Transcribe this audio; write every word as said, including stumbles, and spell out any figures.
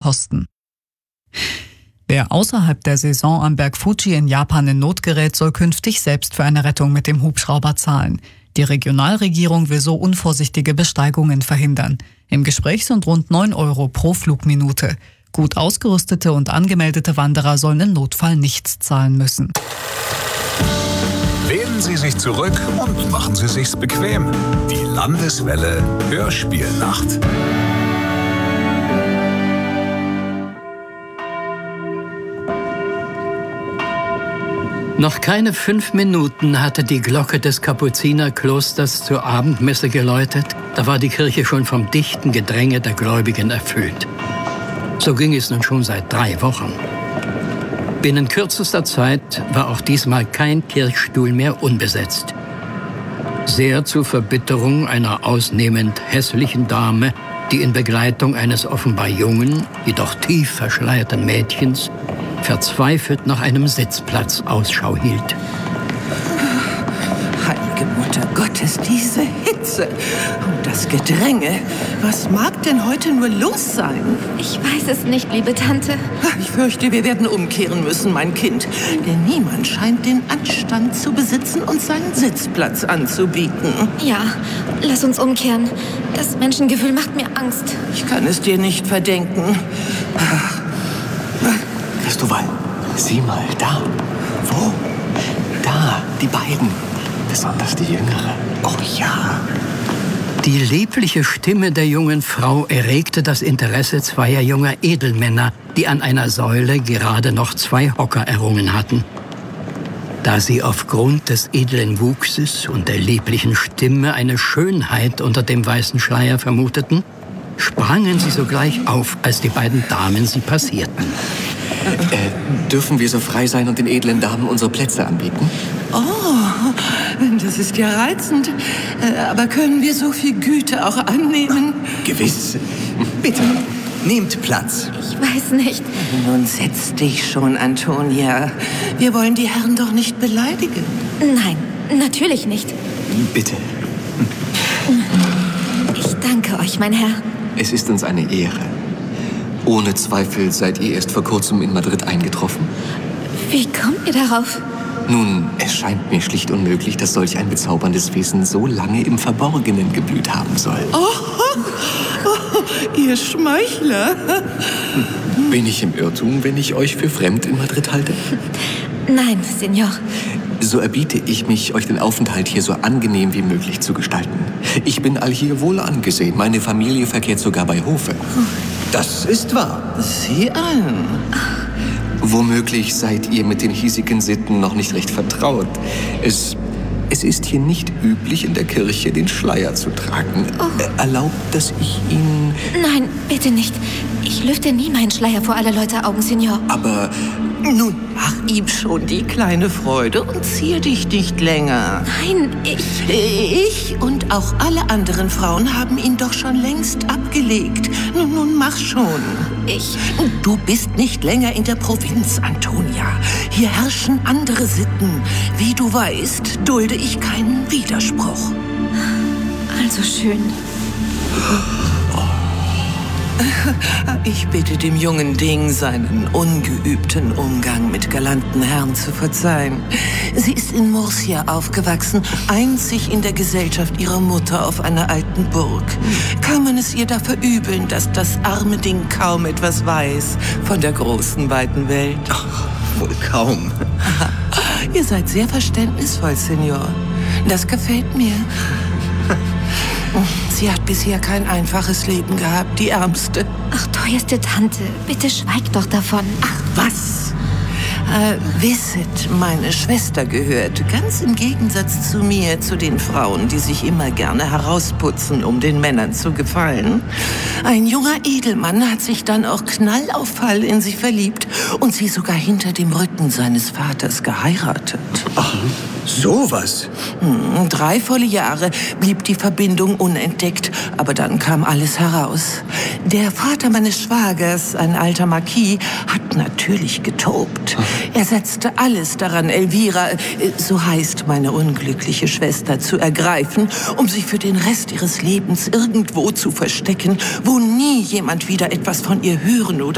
Kosten. Wer außerhalb der Saison am Berg Fuji in Japan in Not gerät, soll künftig selbst für eine Rettung mit dem Hubschrauber zahlen. Die Regionalregierung will so unvorsichtige Besteigungen verhindern. Im Gespräch sind rund neun Euro pro Flugminute. Gut ausgerüstete und angemeldete Wanderer sollen im Notfall nichts zahlen müssen. Lehnen Sie sich zurück und machen Sie sich's bequem. Die Landeswelle Hörspielnacht. Noch keine fünf Minuten hatte die Glocke des Kapuzinerklosters zur Abendmesse geläutet, da war die Kirche schon vom dichten Gedränge der Gläubigen erfüllt. So ging es nun schon seit drei Wochen. Binnen kürzester Zeit war auch diesmal kein Kirchstuhl mehr unbesetzt. Sehr zur Verbitterung einer ausnehmend hässlichen Dame, die in Begleitung eines offenbar jungen, jedoch tief verschleierten Mädchens verzweifelt nach einem Sitzplatz Ausschau hielt. Heilige Mutter Gottes, diese Hitze und das Gedränge. Was mag denn heute nur los sein? Ich weiß es nicht, liebe Tante. Ich fürchte, wir werden umkehren müssen, mein Kind. Denn niemand scheint den Anstand zu besitzen, uns seinen Sitzplatz anzubieten. Ja, lass uns umkehren. Das Menschengefühl macht mir Angst. Ich kann es dir nicht verdenken. Cristóbal, sieh mal, da. Wo? Da, die beiden. Besonders die Jüngere. Oh ja. Die liebliche Stimme der jungen Frau erregte das Interesse zweier junger Edelmänner, die an einer Säule gerade noch zwei Hocker errungen hatten. Da sie aufgrund des edlen Wuchses und der lieblichen Stimme eine Schönheit unter dem weißen Schleier vermuteten, sprangen sie sogleich auf, als die beiden Damen sie passierten. Äh, dürfen wir so frei sein und den edlen Damen unsere Plätze anbieten? Oh, das ist ja reizend. Aber können wir so viel Güte auch annehmen? Gewiss. Bitte, nehmt Platz. Ich weiß nicht. Nun setz dich schon, Antonia. Wir wollen die Herren doch nicht beleidigen. Nein, natürlich nicht. Bitte. Ich danke euch, mein Herr. Es ist uns eine Ehre. Ohne Zweifel seid ihr erst vor kurzem in Madrid eingetroffen. Wie kommt ihr darauf? Nun, es scheint mir schlicht unmöglich, dass solch ein bezauberndes Wesen so lange im Verborgenen geblüht haben soll. Oh, oh, ihr Schmeichler. Bin ich im Irrtum, wenn ich euch für fremd in Madrid halte? Nein, Senor. So erbiete ich mich, euch den Aufenthalt hier so angenehm wie möglich zu gestalten. Ich bin all hier wohl angesehen. Meine Familie verkehrt sogar bei Hofe. Das ist wahr. Sieh an. Womöglich seid ihr mit den hiesigen Sitten noch nicht recht vertraut. Es, es ist hier nicht üblich, in der Kirche den Schleier zu tragen. Oh. Erlaubt, dass ich ihn... Nein, bitte nicht. Ich lüfte nie meinen Schleier vor aller Leute Augen, Senor. Aber... Nun mach ihm schon die kleine Freude und zier dich nicht länger. Nein, ich... Ich und auch alle anderen Frauen haben ihn doch schon längst abgelegt. Nun, nun mach schon. Ich... Du bist nicht länger in der Provinz, Antonia. Hier herrschen andere Sitten. Wie du weißt, dulde ich keinen Widerspruch. Also schön. Ich bitte dem jungen Ding, seinen ungeübten Umgang mit galanten Herren zu verzeihen. Sie ist in Murcia aufgewachsen, einzig in der Gesellschaft ihrer Mutter auf einer alten Burg. Kann man es ihr da verübeln, dass das arme Ding kaum etwas weiß von der großen, weiten Welt? Ach, wohl kaum. Ihr seid sehr verständnisvoll, Senor. Das gefällt mir. Sie hat bisher kein einfaches Leben gehabt, die Ärmste. Ach, teuerste Tante, bitte schweig doch davon. Ach, was? Äh, wisset, meine Schwester gehört, ganz im Gegensatz zu mir, zu den Frauen, die sich immer gerne herausputzen, um den Männern zu gefallen. Ein junger Edelmann hat sich dann auch Knall auf Fall in sie verliebt und sie sogar hinter dem Rücken seines Vaters geheiratet. Ach, sowas? Hm, drei volle Jahre blieb die Verbindung unentdeckt, aber dann kam alles heraus. Der Vater meines Schwagers, ein alter Marquis, hat natürlich getobt. Er setzte alles daran, Elvira, so heißt meine unglückliche Schwester, zu ergreifen, um sie für den Rest ihres Lebens irgendwo zu verstecken, wo nie jemand wieder etwas von ihr hören oder